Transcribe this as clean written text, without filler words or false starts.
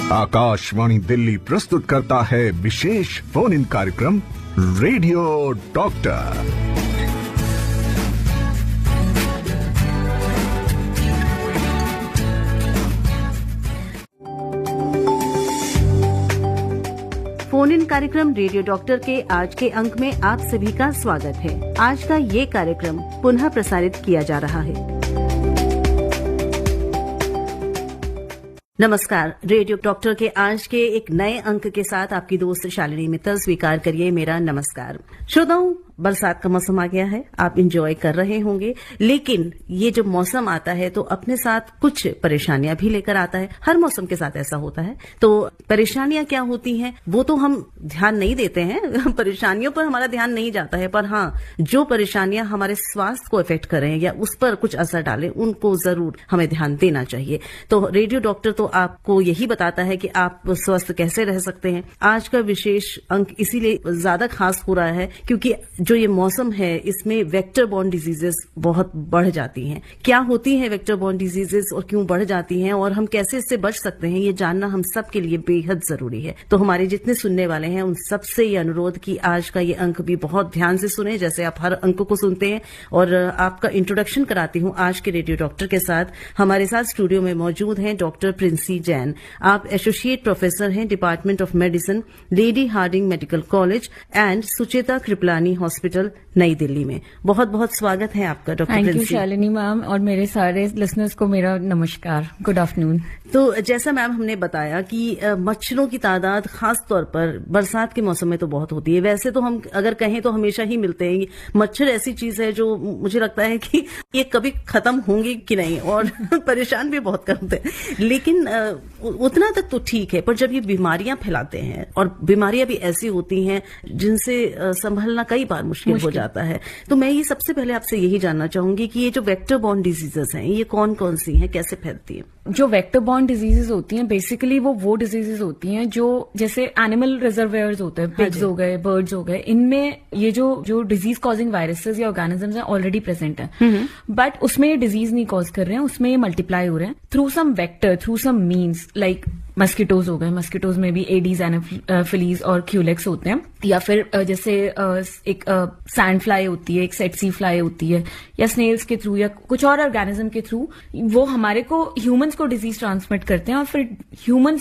आकाशवाणी दिल्ली प्रस्तुत करता है विशेष फोन इन कार्यक्रम रेडियो डॉक्टर। फोन इन कार्यक्रम रेडियो डॉक्टर के आज के अंक में आप सभी का स्वागत है। आज का ये कार्यक्रम पुनः प्रसारित किया जा रहा है। नमस्कार, रेडियो डॉक्टर के आज के एक नए अंक के साथ आपकी दोस्त शालिनी मित्तल स्वीकार करिए मेरा नमस्कार। श्रोताओं, बरसात का मौसम आ गया है, आप एंजॉय कर रहे होंगे, लेकिन ये जब मौसम आता है तो अपने साथ कुछ परेशानियां भी लेकर आता है। हर मौसम के साथ ऐसा होता है। तो परेशानियां क्या होती हैं वो तो हम ध्यान नहीं देते हैं परेशानियों पर हमारा ध्यान नहीं जाता है, पर हाँ, जो परेशानियां हमारे स्वास्थ्य को इफेक्ट करें या उस पर कुछ असर डालें उनको जरूर हमें ध्यान देना चाहिए। तो रेडियो डॉक्टर तो आपको यही बताता है कि आप स्वस्थ कैसे रह सकते हैं। आज का विशेष अंक इसीलिए ज्यादा खास हो रहा है क्योंकि जो ये मौसम है इसमें वेक्टर बॉर्न डिजीजेस बहुत बढ़ जाती हैं। क्या होती हैं वेक्टर बॉर्न डिजीजेस और क्यों बढ़ जाती हैं और हम कैसे इससे बच सकते हैं, ये जानना हम सब के लिए बेहद जरूरी है। तो हमारे जितने सुनने वाले हैं उन सबसे ये अनुरोध कि आज का ये अंक भी बहुत ध्यान से सुने, जैसे आप हर अंक को सुनते हैं। और आपका इंट्रोडक्शन कराती हूँ आज के रेडियो डॉक्टर के साथ। हमारे साथ स्टूडियो में मौजूद हैं डॉक्टर प्रिंसी जैन। आप एसोसिएट प्रोफेसर हैं department of medicine, lady Hardinge medical college and Sucheta Kripalani hospital, नई दिल्ली में। बहुत बहुत स्वागत है आपका doctor Princy. Thank you Shalini ma'am, और मेरे सारे लिसनर्स को मेरा नमस्कार, गुड आफ्टरनून। तो जैसा मैम हमने बताया कि मच्छरों की तादाद खास तौर पर बरसात के मौसम में तो बहुत होती है। वैसे तो हम अगर कहें तो हमेशा ही मिलते हैं। मच्छर ऐसी चीज है जो मुझे लगता है कि ये कभी खत्म होंगे कि नहीं, और परेशान भी बहुत करते हैं। लेकिन उतना तक तो ठीक है, पर जब ये बीमारियां फैलाते हैं और बीमारियां भी ऐसी होती हैं जिनसे संभलना कई बार मुश्किल हो जाता है, तो मैं ये सबसे पहले आपसे यही जानना चाहूंगी कि ये जो वेक्टर बॉर्न डिजीजेस हैं ये कौन कौन सी हैं, कैसे फैलती हैं? जो वेक्टर बॉर्न डिजीजेस होती हैं बेसिकली वो डिजीजेस होती हैं जो जैसे एनिमल रिजर्वेयर्स होते हैं, पिग्स हो गए, बर्ड्स हो गए, इनमें ये जो डिजीज कॉजिंग वायरसेस या ऑर्गेनिजम्स हैं ऑलरेडी प्रेजेंट हैं, बट उसमें ये डिजीज नहीं कॉज कर रहे हैं, उसमें ये मल्टीप्लाई हो रहे हैं through some vector, through some means, like mosquitoes हो गए। मस्किटोज में भी एडीज, एनाफिलीज और क्यूलेक्स होते हैं, या फिर जैसे एक सैंड फ्लाई होती है, एक सेटसी फ्लाई होती है, या स्नेल्स के थ्रू या कुछ और ऑर्गेनिज्म के थ्रू वो हमारे को ह्यूमंस को डिजीज ट्रांसमिट करते हैं, और फिर ह्यूमंस